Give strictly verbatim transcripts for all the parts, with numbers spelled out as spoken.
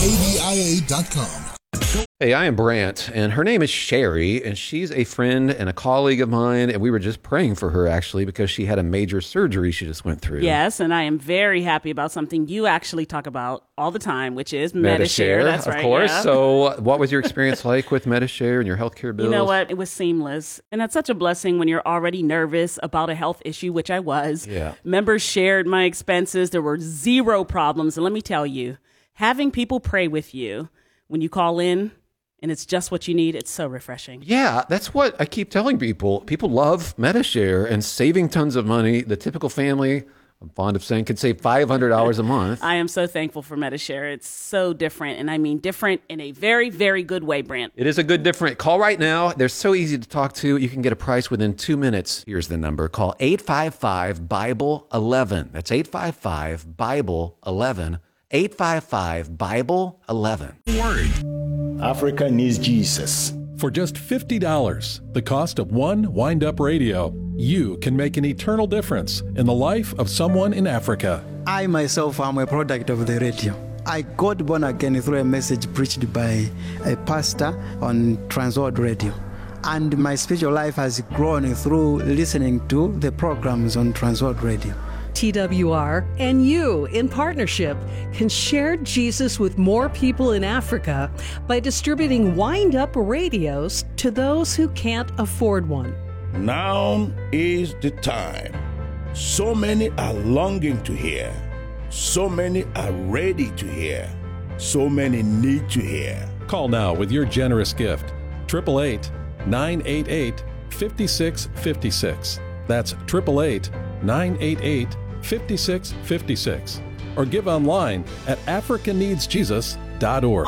K D I A dot com. Hey, I am Brant, and her name is Sherry, and she's a friend and a colleague of mine, and we were just praying for her, actually, because she had a major surgery she just went through. Yes, and I am very happy about something you actually talk about all the time, which is Medi-Share. Medi-Share, That's of right, course. yeah. So what was your experience like with Medi-Share and your healthcare bills? You know what? It was seamless. And that's such a blessing when you're already nervous about a health issue, which I was. Yeah. Members shared my expenses. There were zero problems. And let me tell you, having people pray with you when you call in, and it's just what you need, it's so refreshing. Yeah, that's what I keep telling people. People love Medi-Share and saving tons of money. The typical family, I'm fond of saying, could save five hundred dollars a month. I am so thankful for Medi-Share. It's so different, and I mean different in a very, very good way, Brant. It is a good different. Call right now. They're so easy to talk to. You can get a price within two minutes. Here's the number. Call eight five five, Bible eleven. That's eight five five, Bible eleven. eight five five, Bible eleven. Word. Africa needs Jesus. For just fifty dollars, the cost of one wind-up radio, you can make an eternal difference in the life of someone in Africa. I myself am a product of the radio. I got born again through a message preached by a pastor on Transworld Radio. And my spiritual life has grown through listening to the programs on Transworld Radio. T W R and you, in partnership, can share Jesus with more people in Africa by distributing wind-up radios to those who can't afford one. Now is the time. So many are longing to hear. So many are ready to hear. So many need to hear. Call now with your generous gift. eight eight eight, nine eight eight, five six five six. That's eight eight eight, nine eight eight, five six five six. Or give online at africa needs jesus dot org.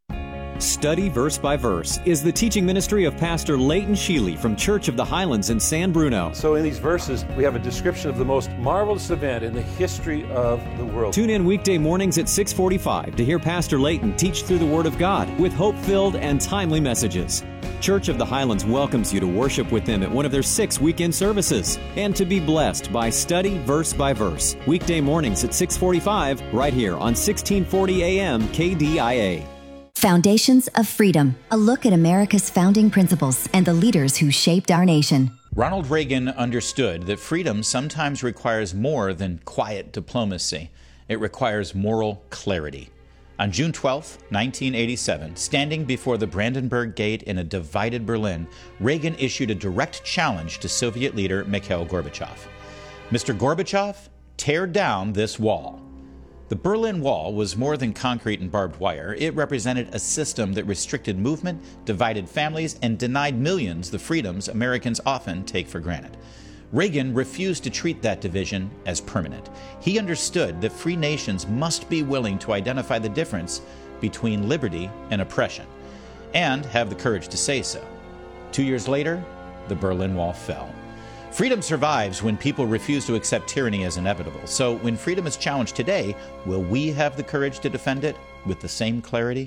Study Verse by Verse is the teaching ministry of Pastor Leighton Sheely from Church of the Highlands in San Bruno. So in these verses, we have a description of the most marvelous event in the history of the world. Tune in weekday mornings at six forty-five to hear Pastor Leighton teach through the Word of God with hope-filled and timely messages. Church of the Highlands welcomes you to worship with them at one of their six weekend services and to be blessed by Study Verse by Verse, weekday mornings at six forty-five right here on sixteen forty A M K D I A. Foundations of Freedom, a look at America's founding principles and the leaders who shaped our nation. Ronald Reagan understood that freedom sometimes requires more than quiet diplomacy. It requires moral clarity. On June twelfth, nineteen eighty-seven, standing before the Brandenburg Gate in a divided Berlin, Reagan issued a direct challenge to Soviet leader Mikhail Gorbachev. Mister Gorbachev, tear down this wall. The Berlin Wall was more than concrete and barbed wire. It represented a system that restricted movement, divided families, and denied millions the freedoms Americans often take for granted. Reagan refused to treat that division as permanent. He understood that free nations must be willing to identify the difference between liberty and oppression, and have the courage to say so. Two years later, the Berlin Wall fell. Freedom survives when people refuse to accept tyranny as inevitable. So when freedom is challenged today, will we have the courage to defend it with the same clarity?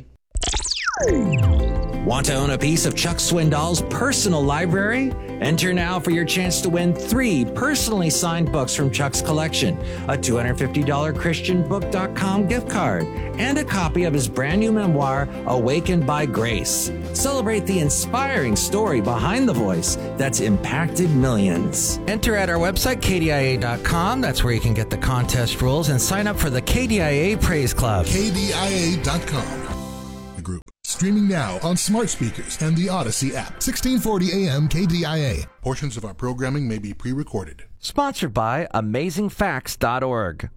Want to own a piece of Chuck Swindoll's personal library? Enter now for your chance to win three personally signed books from Chuck's collection, a two hundred fifty dollars Christian Book dot com gift card, and a copy of his brand new memoir, Awakened by Grace. Celebrate the inspiring story behind the voice that's impacted millions. Enter at our website, K D I A dot com. That's where you can get the contest rules and sign up for the K D I A Praise Club. K D I A dot com. The group. Streaming now on smart speakers and the Odyssey app. sixteen forty A M K D I A. Portions of our programming may be pre-recorded. Sponsored by amazing facts dot org.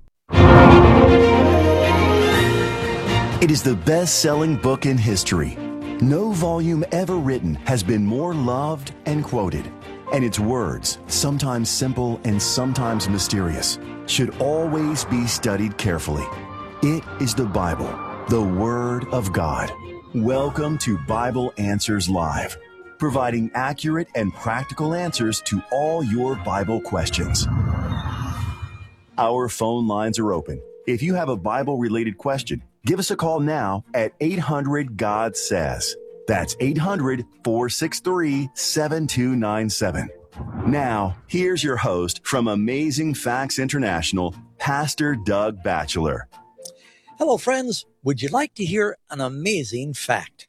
It is the best-selling book in history. No volume ever written has been more loved and quoted. And its words, sometimes simple and sometimes mysterious, should always be studied carefully. It is the Bible, the Word of God. Welcome to Bible Answers Live, providing accurate and practical answers to all your Bible questions. Our phone lines are open. If you have a Bible-related question, give us a call now at eight hundred God says. That's eight hundred, four six three, seven two nine seven. Now, here's your host from Amazing Facts International, Pastor Doug Batchelor. Hello, friends. Would you like to hear an amazing fact?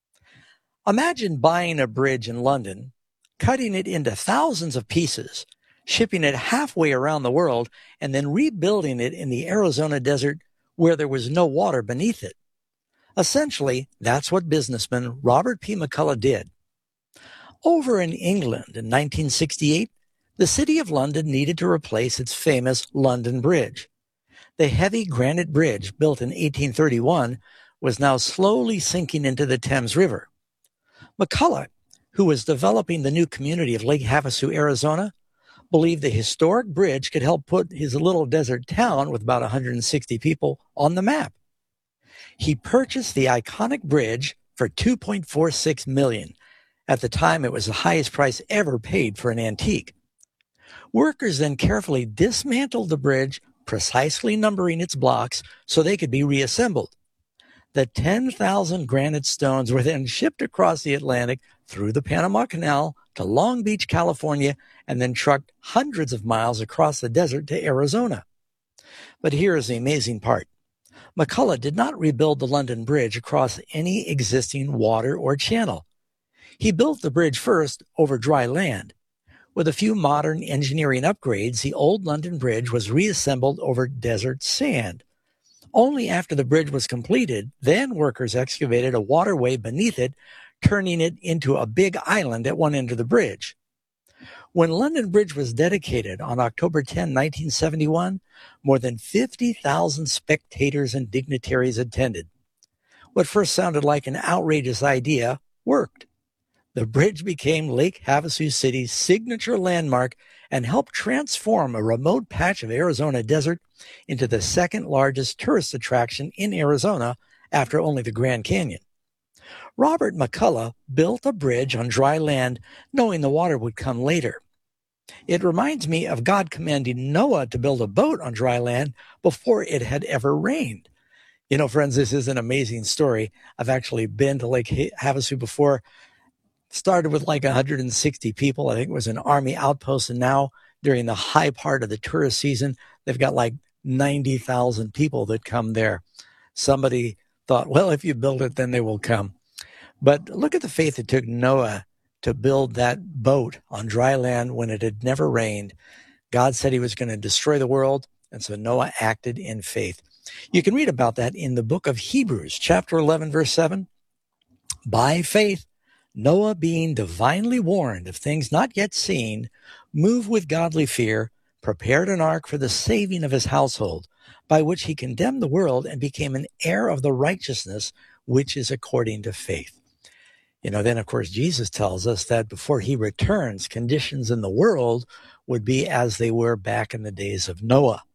Imagine buying a bridge in London, cutting it into thousands of pieces, shipping it halfway around the world, and then rebuilding it in the Arizona desert where there was no water beneath it. Essentially, that's what businessman Robert P. McCullough did. Over in England in nineteen sixty-eight, the City of London needed to replace its famous London Bridge. The heavy granite bridge, built in eighteen thirty-one, was now slowly sinking into the Thames River. McCullough, who was developing the new community of Lake Havasu, Arizona, believed the historic bridge could help put his little desert town with about one hundred sixty people on the map. He purchased the iconic bridge for two point four six million dollars. At the time, it was the highest price ever paid for an antique. Workers then carefully dismantled the bridge, precisely numbering its blocks so they could be reassembled. The ten thousand granite stones were then shipped across the Atlantic through the Panama Canal to Long Beach, California, and then trucked hundreds of miles across the desert to Arizona. But here is the amazing part. McCullough did not rebuild the London Bridge across any existing water or channel. He built the bridge first over dry land. With a few modern engineering upgrades, the old London Bridge was reassembled over desert sand. Only after the bridge was completed, then workers excavated a waterway beneath it, turning it into a big island at one end of the bridge. When London Bridge was dedicated on October tenth, nineteen seventy-one, more than fifty thousand spectators and dignitaries attended. What first sounded like an outrageous idea worked. The bridge became Lake Havasu City's signature landmark and helped transform a remote patch of Arizona desert into the second largest tourist attraction in Arizona after only the Grand Canyon. Robert McCullough built a bridge on dry land knowing the water would come later. It reminds me of God commanding Noah to build a boat on dry land before it had ever rained. You know, friends, this is an amazing story. I've actually been to Lake Havasu before. Started with like one hundred sixty people. I think it was an army outpost. And now during the high part of the tourist season, they've got like ninety thousand people that come there. Somebody thought, well, if you build it, then they will come. But look at the faith it took Noah to build that boat on dry land when it had never rained. God said he was going to destroy the world. And so Noah acted in faith. You can read about that in the book of Hebrews, chapter eleven, verse seven. By faith, Noah, being divinely warned of things not yet seen, moved with godly fear, prepared an ark for the saving of his household, by which he condemned the world and became an heir of the righteousness which is according to faith. You know, then, of course, Jesus tells us that before he returns, conditions in the world would be as they were back in the days of Noah.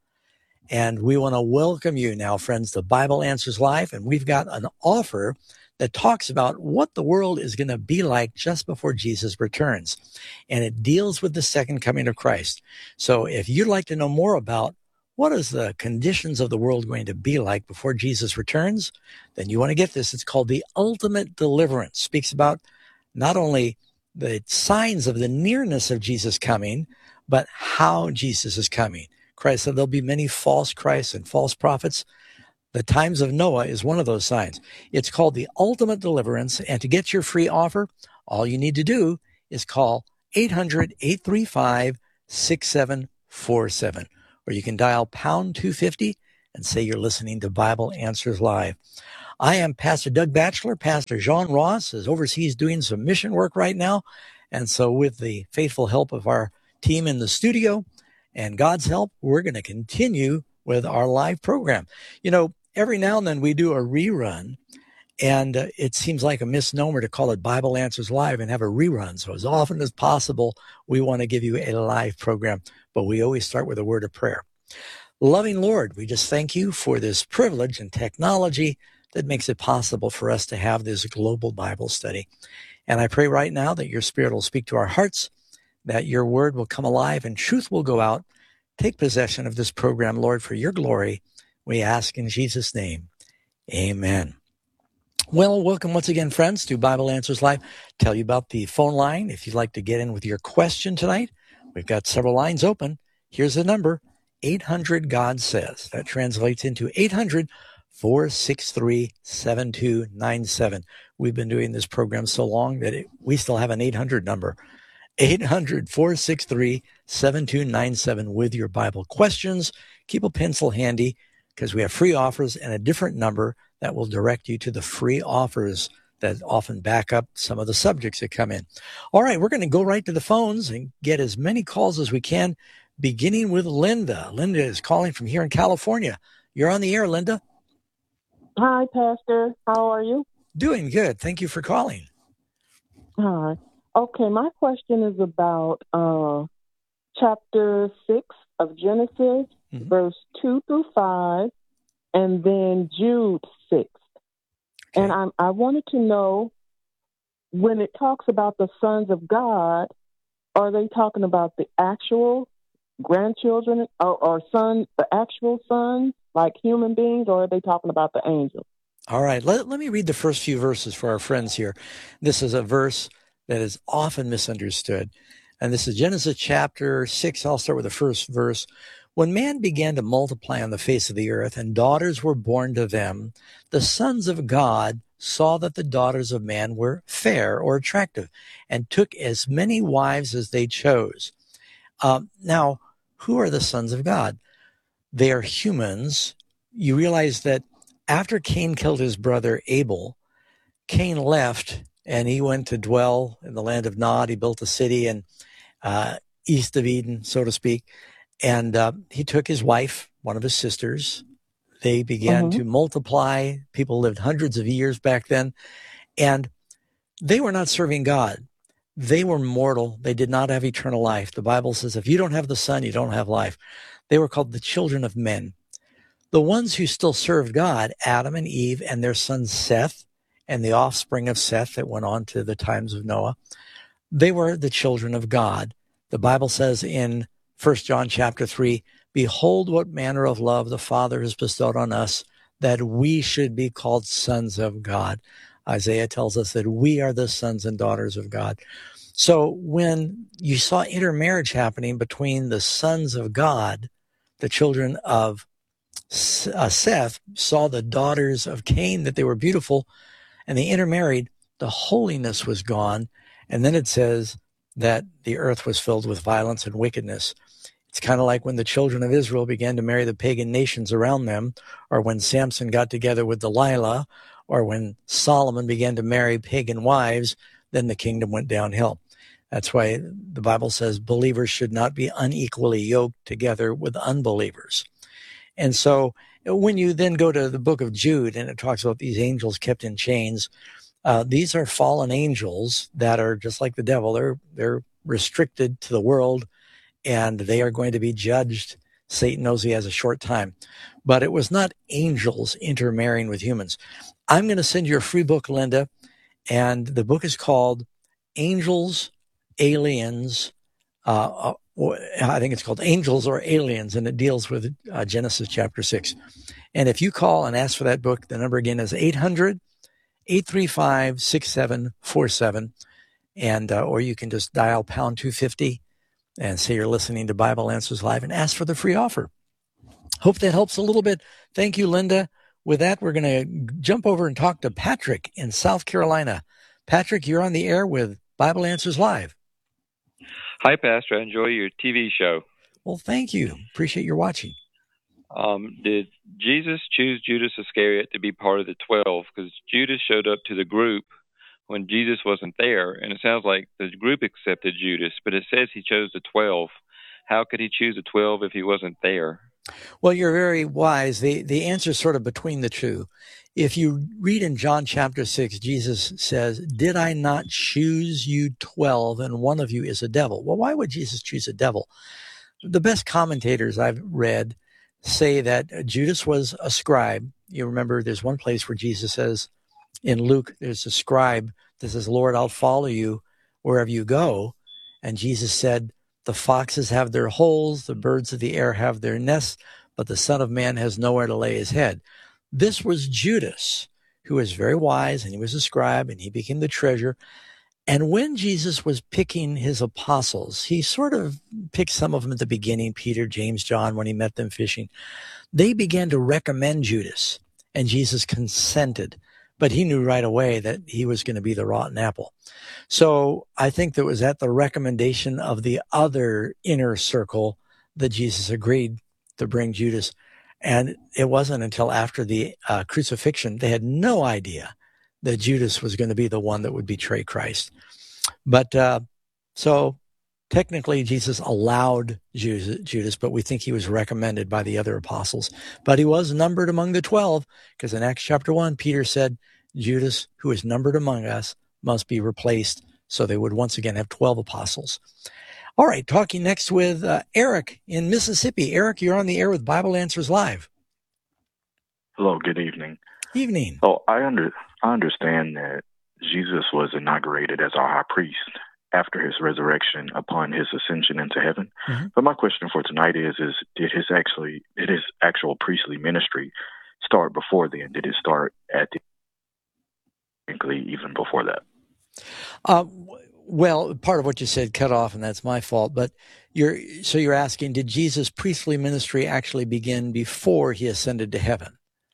And we want to welcome you now, friends, to Bible Answers Live, and we've got an offer that talks about what the world is going to be like just before Jesus returns. And it deals with the second coming of Christ. So if you'd like to know more about what is the conditions of the world going to be like before Jesus returns, then you want to get this. It's called The Ultimate Deliverance. It speaks about not only the signs of the nearness of Jesus coming, but how Jesus is coming. Christ said there'll be many false Christs and false prophets. The times of Noah is one of those signs. It's called The Ultimate Deliverance. And to get your free offer, all you need to do is call eight hundred, eight three five, six seven four seven. Or you can dial pound two fifty and say you're listening to Bible Answers Live. I am Pastor Doug Batchelor. Pastor John Ross is overseas doing some mission work right now. And so with the faithful help of our team in the studio and God's help, we're going to continue with our live program. You know, every now and then we do a rerun, and uh, it seems like a misnomer to call it Bible Answers Live and have a rerun. So as often as possible, we want to give you a live program, but we always start with a word of prayer. Loving Lord, we just thank you for this privilege and technology that makes it possible for us to have this global Bible study. And I pray right now that your Spirit will speak to our hearts, that your word will come alive and truth will go out. Take possession of this program, Lord, for your glory. We ask in Jesus' name. Amen. Well, welcome once again, friends, to Bible Answers Live. Tell you about the phone line. If you'd like to get in with your question tonight, we've got several lines open. Here's the number, eight hundred God Says. That translates into eight hundred, four six three, seven two nine seven. We've been doing this program so long that it, we still have an eight hundred number. eight hundred, four six three, seven two nine seven with your Bible questions. Keep a pencil handy because we have free offers and a different number that will direct you to the free offers that often back up some of the subjects that come in. All right, we're going to go right to the phones and get as many calls as we can, beginning with Linda. Linda is calling from here in California. You're on the air, Linda. Hi, Pastor. How are you? Doing good. Thank you for calling. Hi. Okay, my question is about uh, chapter six of Genesis, mm-hmm. verse two through five, and then Jude six. Okay. And I, I wanted to know, when it talks about the sons of God, are they talking about the actual grandchildren or, or son, the actual sons, like human beings, or are they talking about the angels? All right, let, let me read the first few verses for our friends here. This is a verse that is often misunderstood. And this is Genesis chapter six. I'll start with the first verse. When man began to multiply on the face of the earth, and daughters were born to them, the sons of God saw that the daughters of man were fair or attractive, and took as many wives as they chose. Um, now, who are the sons of God? They are humans. You realize that after Cain killed his brother Abel, Cain left and he went to dwell in the land of Nod. He built a city in uh, east of Eden, so to speak. And uh, he took his wife, one of his sisters. They began mm-hmm. to multiply. People lived hundreds of years back then. And they were not serving God. They were mortal. They did not have eternal life. The Bible says if you don't have the Son, you don't have life. They were called the children of men. The ones who still served God, Adam and Eve and their son Seth, and the offspring of Seth that went on to the times of Noah, they were the children of God. The Bible says in First John chapter three, behold what manner of love the Father has bestowed on us, that we should be called sons of God. Isaiah tells us that we are the sons and daughters of God. So when you saw intermarriage happening between the sons of God, the children of uh, Seth saw the daughters of Cain, that they were beautiful, and they intermarried, the holiness was gone. And then it says that the earth was filled with violence and wickedness. It's kind of like when the children of Israel began to marry the pagan nations around them, or when Samson got together with Delilah, or when Solomon began to marry pagan wives, then the kingdom went downhill. That's why the Bible says believers should not be unequally yoked together with unbelievers. And so when you then go to the book of Jude, and it talks about these angels kept in chains, uh, these are fallen angels that are just like the devil. They're, they're restricted to the world, and they are going to be judged. Satan knows he has a short time. But it was not angels intermarrying with humans. I'm going to send you a free book, Linda, and the book is called Angels, Aliens, uh, I think it's called Angels or Aliens, and it deals with uh, Genesis chapter six. And if you call and ask for that book, the number again is eight hundred, eight three five, six seven four seven, and uh, or you can just dial pound two fifty and say you're listening to Bible Answers Live and ask for the free offer. Hope that helps a little bit. Thank you, Linda. With that, we're going to jump over and talk to Patrick in South Carolina. Patrick, you're on the air with Bible Answers Live. Hi, Pastor. I enjoy your T V show. Well, thank you. Appreciate your watching. Um, did Jesus choose Judas Iscariot to be part of the twelve? Because Judas showed up to the group when Jesus wasn't there, and it sounds like the group accepted Judas, but it says he chose the twelve. How could he choose the twelve if he wasn't there? Well, you're very wise. The the answer is sort of between the two. If you read in John chapter six, Jesus says, did I not choose you twelve, and one of you is a devil? Well, why would Jesus choose a devil? The best commentators I've read say that Judas was a scribe. You remember there's one place where Jesus says in Luke, there's a scribe that says, Lord, I'll follow you wherever you go. And Jesus said, the foxes have their holes, the birds of the air have their nests, but the Son of Man has nowhere to lay his head. This was Judas, who was very wise, and he was a scribe, and he became the treasurer. And when Jesus was picking his apostles, he sort of picked some of them at the beginning, Peter, James, John, when he met them fishing. They began to recommend Judas. and Jesus consented. But he knew right away that he was going to be the rotten apple. So I think that was at the recommendation of the other inner circle that Jesus agreed to bring Judas. And it wasn't until after the uh, crucifixion, they had no idea that Judas was going to be the one that would betray Christ. But uh, so technically Jesus allowed Judas, but we think he was recommended by the other apostles. But he was numbered among the twelve, because in Acts chapter one, Peter said, Judas, who is numbered among us, must be replaced. So they would once again have twelve apostles. All right, talking next with uh, Eric in Mississippi. Eric, you're on the air with Bible Answers Live. Hello, good evening. Evening. So I under I understand that Jesus was inaugurated as our high priest after his resurrection upon his ascension into heaven. Mm-hmm. But my question for tonight is, is did his actually did his actual priestly ministry start before then? Did it start at the even before that? Uh, well, part of what you said cut off, and that's my fault. But you're so you're asking, did Jesus' priestly ministry actually begin before he ascended to heaven?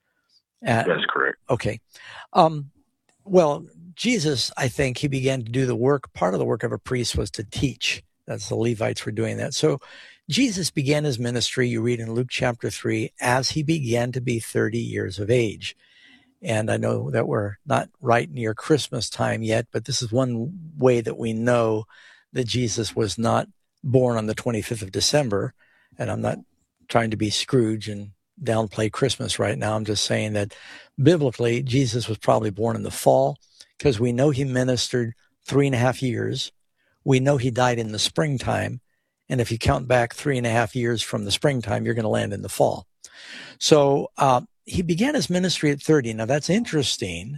Uh, that's correct. Okay. Um, well, Jesus, I think he began to do the work. Part of the work of a priest was to teach. That's the Levites were doing that. So Jesus began his ministry, you read in Luke chapter three, as he began to be thirty years of age. And I know that we're not right near Christmas time yet, but this is one way that we know that Jesus was not born on the twenty-fifth of December. And I'm not trying to be Scrooge and downplay Christmas right now. I'm just saying that biblically, Jesus was probably born in the fall, because we know he ministered three and a half years. We know he died in the springtime. And if you count back three and a half years from the springtime, you're going to land in the fall. So, uh, he began his ministry at thirty. Now, that's interesting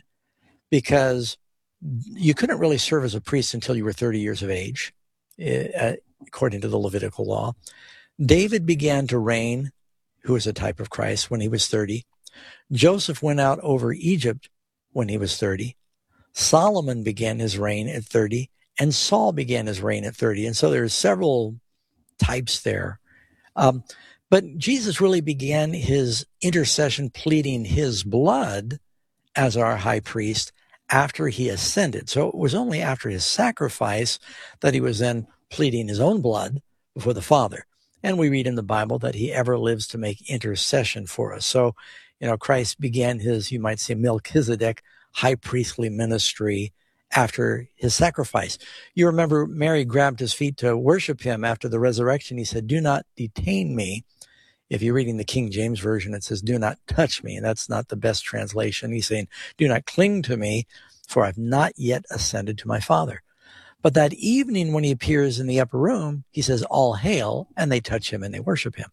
because you couldn't really serve as a priest until you were thirty years of age, uh, according to the Levitical law. David began to reign, who is a type of Christ, when he was thirty. Joseph went out over Egypt when he was thirty. Solomon began his reign at thirty, and Saul began his reign at thirty. And so there's several types there. Um, But Jesus really began his intercession, pleading his blood as our high priest after he ascended. So it was only after his sacrifice that he was then pleading his own blood before the Father. And we read in the Bible that he ever lives to make intercession for us. So, you know, Christ began his, you might say, Melchizedek high priestly ministry after his sacrifice. You remember Mary grabbed his feet to worship him after the resurrection. He said, "Do not detain me." If you're reading the King James Version, it says, "Do not touch me." And that's not the best translation. He's saying, "Do not cling to me, for I've not yet ascended to my Father." But that evening when he appears in the upper room, he says, "All hail," and they touch him and they worship him.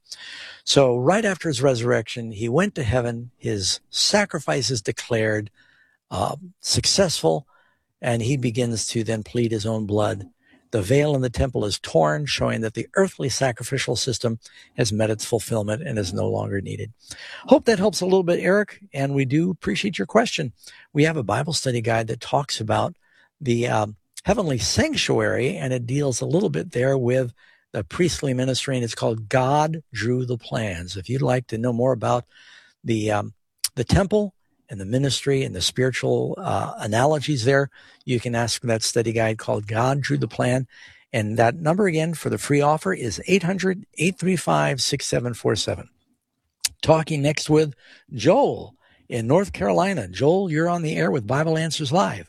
So right after his resurrection, he went to heaven. His sacrifice is declared uh, successful, and he begins to then plead his own blood. The veil in the temple is torn, showing that the earthly sacrificial system has met its fulfillment and is no longer needed. Hope that helps a little bit, Eric, and we do appreciate your question. We have a Bible study guide that talks about the um, heavenly sanctuary, and it deals a little bit there with the priestly ministry, and it's called God Drew the Plans. If you'd like to know more about the um, the temple and the ministry and the spiritual uh, analogies there, you can ask that study guide called God Drew the Plan. And that number again for the free offer is eight hundred, eight three five, six seven four seven. Talking next with Joel in North Carolina. Joel, you're on the air with Bible Answers Live.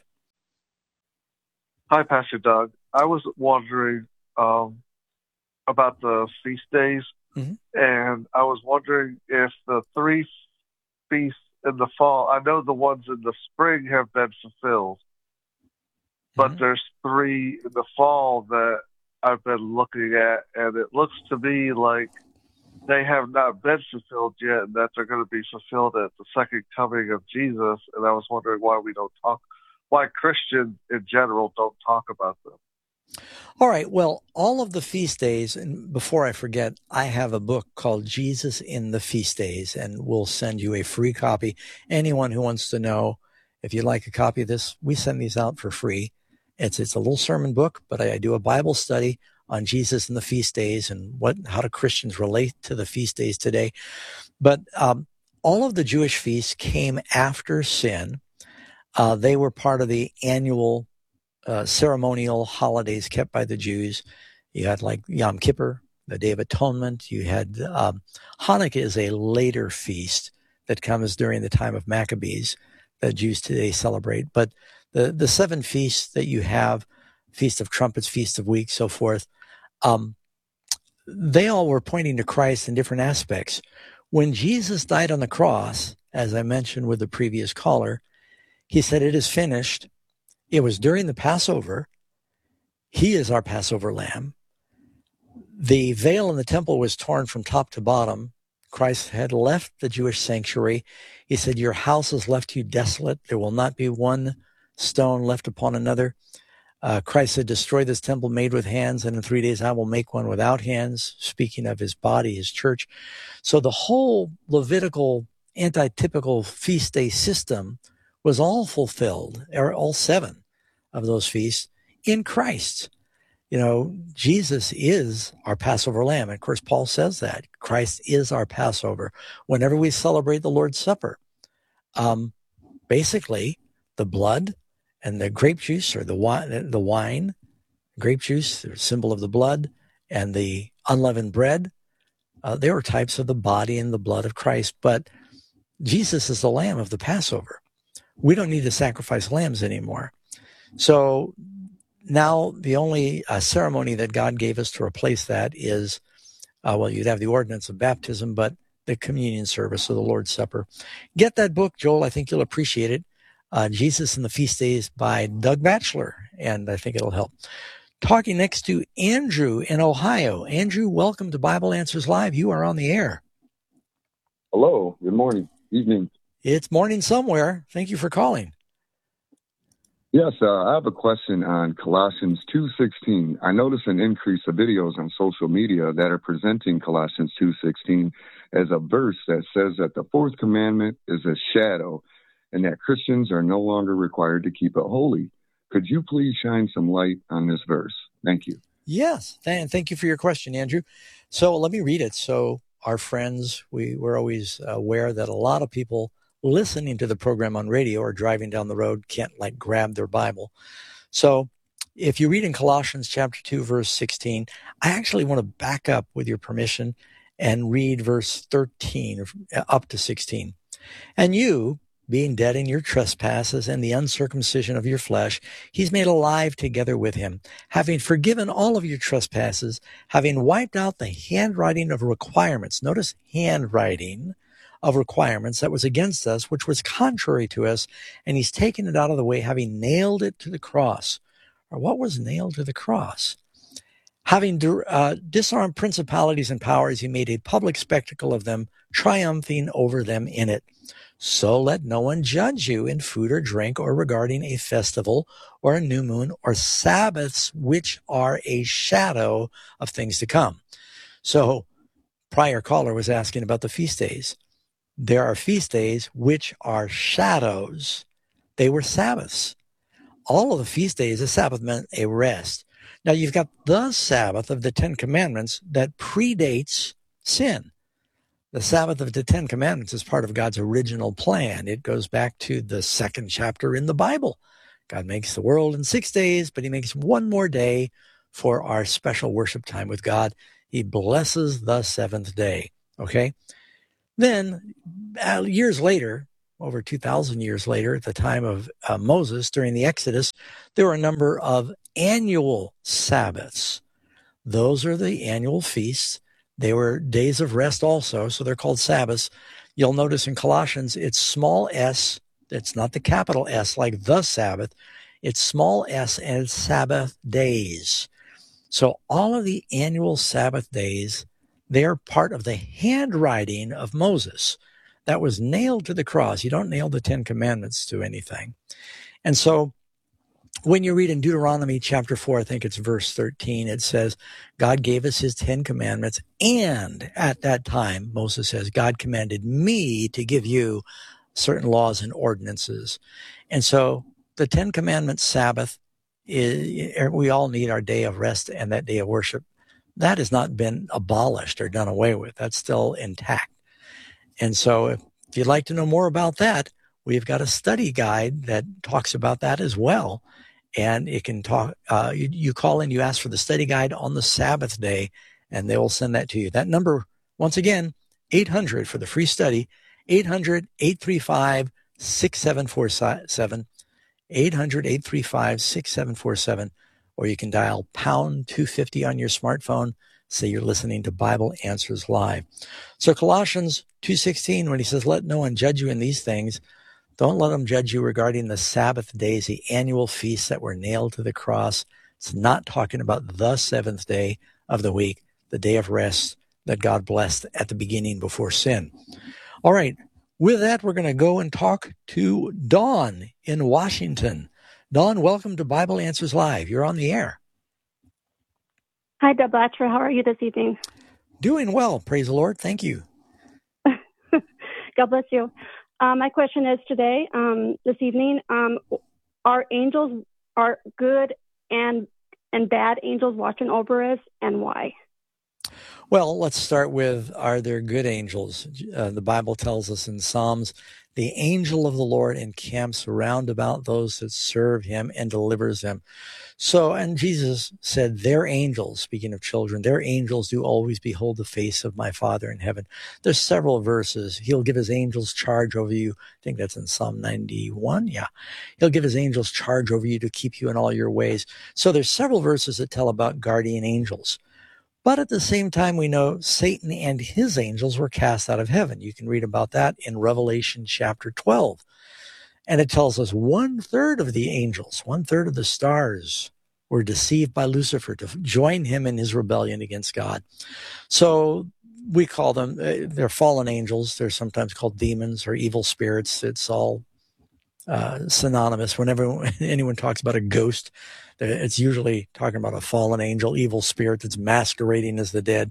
Hi, Pastor Doug. I was wondering um, about the feast days, mm-hmm. and I was wondering if the three feasts in the fall, I know the ones in the spring have been fulfilled, but mm-hmm. there's three in the fall that I've been looking at, and it looks to me like they have not been fulfilled yet, and that they're going to be fulfilled at the second coming of Jesus. And I was wondering why we don't talk, why Christians in general don't talk about them. All right. Well, all of the feast days, and before I forget, I have a book called Jesus in the Feast Days, and we'll send you a free copy. Anyone who wants to know if you'd like a copy of this, we send these out for free. It's it's a little sermon book, but I, I do a Bible study on Jesus in the feast days and what how do Christians relate to the feast days today. But um, all of the Jewish feasts came after sin. Uh, they were part of the annual uh, ceremonial holidays kept by the Jews. You had like Yom Kippur, the Day of Atonement. You had um, Hanukkah is a later feast that comes during the time of Maccabees that Jews today celebrate. But the, the seven feasts that you have, Feast of Trumpets, Feast of Weeks, so forth, um, they all were pointing to Christ in different aspects. When Jesus died on the cross, as I mentioned with the previous caller, he said, "It is finished." It was during the Passover. He is our Passover lamb. The veil in the temple was torn from top to bottom. Christ had left the Jewish sanctuary. He said, "Your house is left to you desolate. There will not be one stone left upon another." Uh, Christ said, "Destroy this temple made with hands, and in three days I will make one without hands," speaking of his body, his church. So the whole Levitical antitypical feast day system was all fulfilled, or all seven of those feasts, in Christ. You know, Jesus is our Passover lamb. And of course, Paul says that. Christ is our Passover. Whenever we celebrate the Lord's Supper, um, basically, the blood and the grape juice, or the wine, the wine, grape juice, the symbol of the blood, and the unleavened bread, uh, they were types of the body and the blood of Christ. But Jesus is the lamb of the Passover. We don't need to sacrifice lambs anymore. So now the only uh, ceremony that God gave us to replace that is, uh, well, you'd have the ordinance of baptism, but the communion service of the Lord's Supper. Get that book, Joel. I think you'll appreciate it. Uh, Jesus and the Feast Days by Doug Batchelor, and I think it'll help. Talking next to Andrew in Ohio. Andrew, welcome to Bible Answers Live. You are on the air. Hello. Good morning. Evening. It's morning somewhere. Thank you for calling. Yes, uh, I have a question on Colossians two sixteen. I notice an increase of videos on social media that are presenting Colossians two sixteen as a verse that says that the fourth commandment is a shadow and that Christians are no longer required to keep it holy. Could you please shine some light on this verse? Thank you. Yes, and thank you for your question, Andrew. So let me read it. So our friends, we, we're always aware that a lot of people listening to the program on radio or driving down the road can't like grab their Bible. So if you read in Colossians chapter two, verse sixteen, I actually want to back up with your permission and read verse thirteen up to sixteen. "And you, being dead in your trespasses and the uncircumcision of your flesh, he's made alive together with him, having forgiven all of your trespasses, having wiped out the handwriting of requirements." Notice handwriting of requirements that was against us, which was contrary to us, and he's taken it out of the way, having nailed it to the cross. Or what was nailed to the cross? Having uh, disarmed principalities and powers, he made a public spectacle of them, triumphing over them in it. "So let no one judge you in food or drink, or regarding a festival or a new moon or Sabbaths, which are a shadow of things to come." So prior caller was asking about the feast days. There are feast days which are shadows. They were Sabbaths. All of the feast days, a Sabbath meant a rest. Now you've got the Sabbath of the Ten Commandments that predates sin. The Sabbath of the Ten Commandments is part of God's original plan. It goes back to the second chapter in the Bible. God makes the world in six days, but he makes one more day for our special worship time with God. He blesses the seventh day. Okay? Then, uh, years later, over two thousand years later, at the time of uh, Moses, during the Exodus, there were a number of annual Sabbaths. Those are the annual feasts. They were days of rest also, so they're called Sabbaths. You'll notice in Colossians, it's small s. It's not the capital S like the Sabbath. It's small s and it's Sabbath days. So all of the annual Sabbath days, they are part of the handwriting of Moses that was nailed to the cross. You don't nail the Ten Commandments to anything. And so when you read in Deuteronomy chapter four, I think it's verse thirteen, it says, God gave us his Ten Commandments. And at that time, Moses says, God commanded me to give you certain laws and ordinances. And so the Ten Commandments Sabbath, is, we all need our day of rest and that day of worship. That has not been abolished or done away with. That's still intact. And so if if you'd like to know more about that, we've got a study guide that talks about that as well. And it can talk, uh, you, you call in, you ask for the study guide on the Sabbath day, and they will send that to you. That number, once again, eight hundred for the free study, eight hundred, eight three five, six seven four seven, eight hundred, eight three five, six seven four seven, or you can dial pound two fifty on your smartphone, say you're listening to Bible Answers Live. So Colossians two sixteen, when he says, let no one judge you in these things, don't let them judge you regarding the Sabbath days, the annual feasts that were nailed to the cross. It's not talking about the seventh day of the week, the day of rest that God blessed at the beginning before sin. All right. With that, we're going to go and talk to Dawn in Washington. Dawn, welcome to Bible Answers Live. You're on the air. Hi, Deb Blatcher. How are you this evening? Doing well. Praise the Lord. Thank you. God bless you. Uh, my question is today, um, this evening, um, are angels, are good and and bad angels watching over us, and why? Well, let's start with, are there good angels? Uh, the Bible tells us in Psalms, the angel of the Lord encamps round about those that serve him and delivers them. So, and Jesus said, their angels, speaking of children, their angels do always behold the face of my Father in heaven. There's several verses. He'll give his angels charge over you. I think that's in Psalm ninety-one. Yeah. He'll give his angels charge over you to keep you in all your ways. So there's several verses that tell about guardian angels. But at the same time, we know Satan and his angels were cast out of heaven. You can read about that in Revelation chapter twelve. And it tells us one third of the angels, one third of the stars were deceived by Lucifer to join him in his rebellion against God. So we call them, they're fallen angels. They're sometimes called demons or evil spirits. It's all uh, synonymous. Whenever anyone talks about a ghost, it's usually talking about a fallen angel, evil spirit that's masquerading as the dead.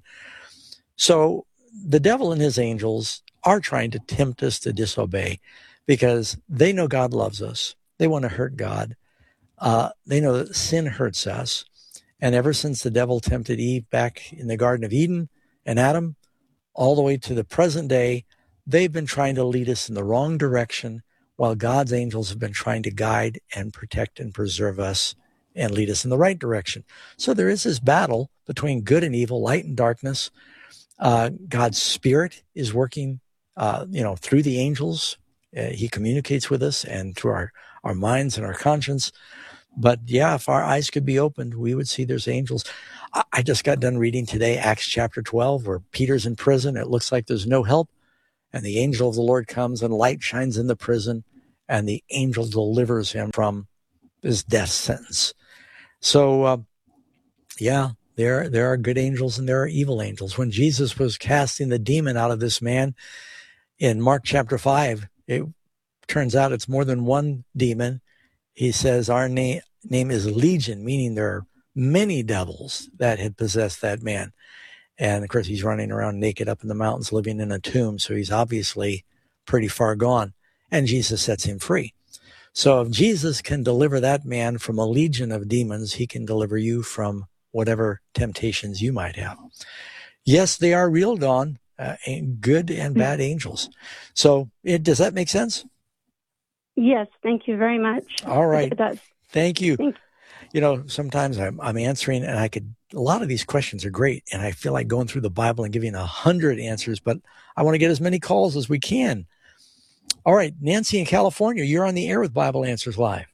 So the devil and his angels are trying to tempt us to disobey because they know God loves us. They want to hurt God. Uh, they know that sin hurts us. And ever since the devil tempted Eve back in the Garden of Eden and Adam, all the way to the present day, they've been trying to lead us in the wrong direction, while God's angels have been trying to guide and protect and preserve us and lead us in the right direction. So there is this battle between good and evil, light and darkness. Uh, God's Spirit is working, uh, you know, through the angels. Uh, he communicates with us and through our, our minds and our conscience. But yeah, if our eyes could be opened, we would see there's angels. I, I just got done reading today, Acts chapter twelve, where Peter's in prison. It looks like there's no help. And the angel of the Lord comes and light shines in the prison, and the angel delivers him from his death sentence. So, uh, yeah, there, there are good angels and there are evil angels. When Jesus was casting the demon out of this man in Mark chapter five, it turns out it's more than one demon. He says our name, name is Legion, meaning there are many devils that had possessed that man. And of course, he's running around naked up in the mountains, living in a tomb. So he's obviously pretty far gone. And Jesus sets him free. So if Jesus can deliver that man from a legion of demons, he can deliver you from whatever temptations you might have. Yes, they are real, Dawn, uh, good and bad angels. So it, does that make sense? Yes, thank you very much. All right. It does. Thank you. Thank you. You know, sometimes I'm, I'm answering and I could, a lot of these questions are great. And I feel like going through the Bible and giving a hundred answers, but I want to get as many calls as we can. All right, Nancy in California, you're on the air with Bible Answers Live.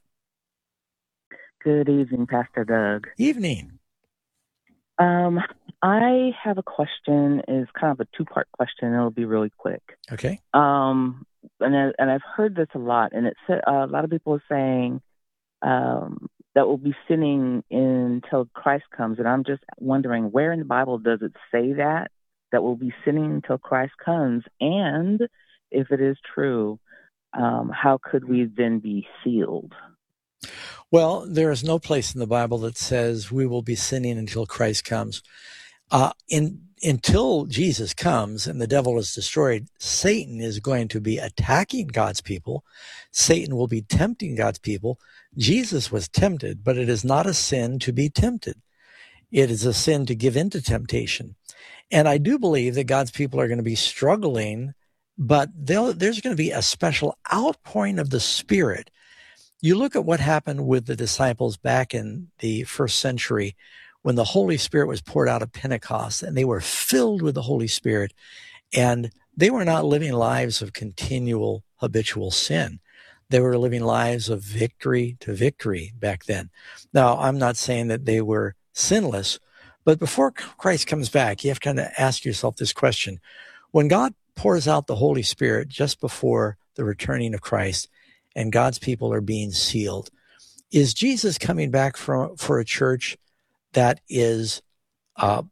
Good evening, Pastor Doug. Evening. Um, I have a question. It's kind of a two-part question. It'll be really quick. Okay. Um, and I, and I've heard this a lot, and it's uh, a lot of people are saying um, that we'll be sinning until Christ comes, and I'm just wondering where in the Bible does it say that that we'll be sinning until Christ comes, and if it is true, um, how could we then be sealed? Well, there is no place in the Bible that says we will be sinning until Christ comes. Uh, in, until Jesus comes and the devil is destroyed, Satan is going to be attacking God's people. Satan will be tempting God's people. Jesus was tempted, but it is not a sin to be tempted. It is a sin to give in to temptation. And I do believe that God's people are going to be struggling but there's going to be a special outpouring of the Spirit. You look at what happened with the disciples back in the first century when the Holy Spirit was poured out at Pentecost, and they were filled with the Holy Spirit, and they were not living lives of continual habitual sin. They were living lives of victory to victory back then. Now, I'm not saying that they were sinless, but before Christ comes back, you have to kind of ask yourself this question. When God pours out the Holy Spirit just before the returning of Christ and God's people are being sealed, is Jesus coming back for, for a church that is uh,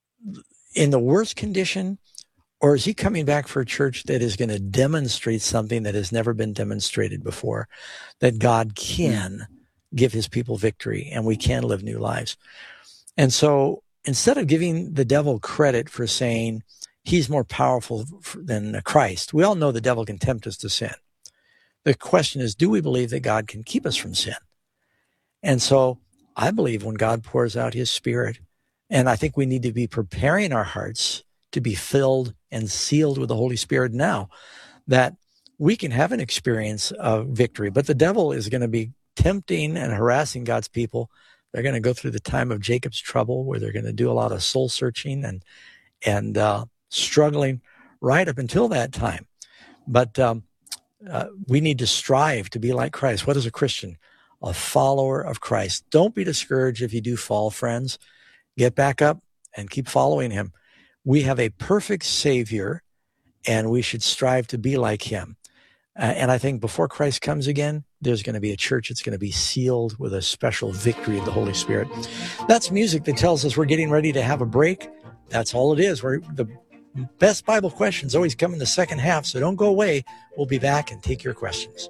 in the worst condition, or is he coming back for a church that is going to demonstrate something that has never been demonstrated before, that God can give his people victory and we can live new lives? And so instead of giving the devil credit for saying he's more powerful than Christ, we all know the devil can tempt us to sin. The question is, do we believe that God can keep us from sin? And so I believe when God pours out his Spirit, and I think we need to be preparing our hearts to be filled and sealed with the Holy Spirit now, that we can have an experience of victory. But the devil is going to be tempting and harassing God's people. They're going to go through the time of Jacob's trouble, where they're going to do a lot of soul searching and and uh, struggling right up until that time. But um, uh, we need to strive to be like Christ. What is a Christian? A follower of Christ. Don't be discouraged if you do fall, friends. Get back up and keep following him. We have a perfect Savior, and we should strive to be like him. Uh, and I think before Christ comes again, there's going to be a church that's going to be sealed with a special victory of the Holy Spirit. That's music that tells us we're getting ready to have a break. That's all it is. We're, the best Bible questions always come in the second half, so don't go away. We'll be back and take your questions.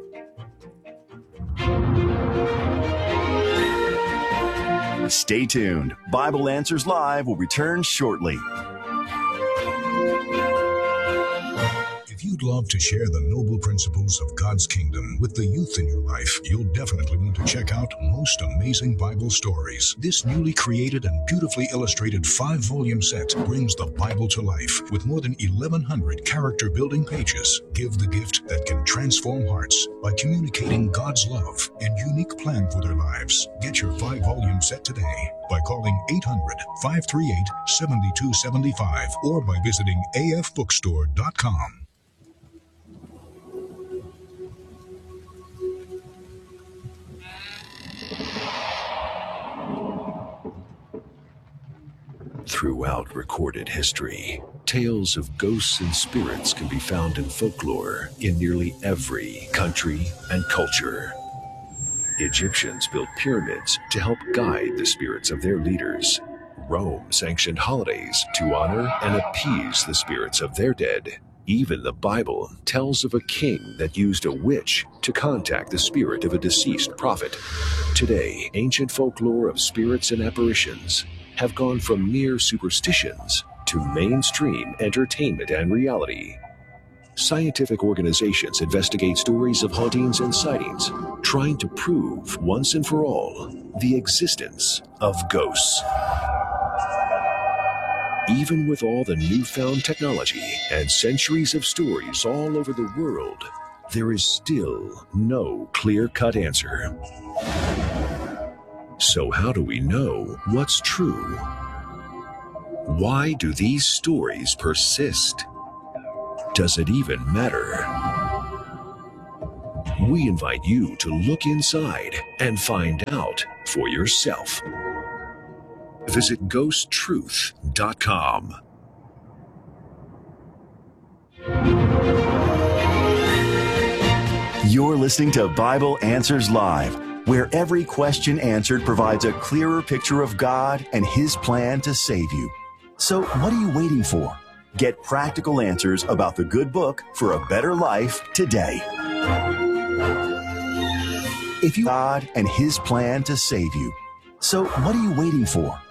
Stay tuned. Bible Answers Live will return shortly. If you'd love to share the noble principles of God's kingdom with the youth in your life, you'll definitely want to check out Most Amazing Bible Stories. This newly created and beautifully illustrated five-volume set brings the Bible to life with more than eleven hundred character-building pages. Give the gift that can transform hearts by communicating God's love and unique plan for their lives. Get your five-volume set today by calling eight hundred, five three eight, seven two seven five or by visiting a f bookstore dot com. Throughout recorded history, tales of ghosts and spirits can be found in folklore in nearly every country and culture. Egyptians built pyramids to help guide the spirits of their leaders. Rome sanctioned holidays to honor and appease the spirits of their dead. Even the Bible tells of a king that used a witch to contact the spirit of a deceased prophet. Today, ancient folklore of spirits and apparitions have gone from mere superstitions to mainstream entertainment and reality. Scientific organizations investigate stories of hauntings and sightings, trying to prove once and for all the existence of ghosts. Even with all the newfound technology and centuries of stories all over the world, there is still no clear-cut answer. So how do we know what's true? Why do these stories persist? Does it even matter? We invite you to look inside and find out for yourself. Visit ghost truth dot com. You're listening to Bible Answers Live, where every question answered provides a clearer picture of God and his plan to save you. So what are you waiting for? Get practical answers about the good book for a better life today. If you God and his plan to save you. So what are you waiting for?